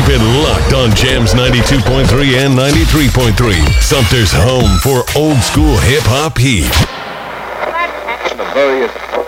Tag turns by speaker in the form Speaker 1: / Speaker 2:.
Speaker 1: Keep it locked on Jams 92.3 and 93.3. Sumter's home for old school hip hop heat.
Speaker 2: The various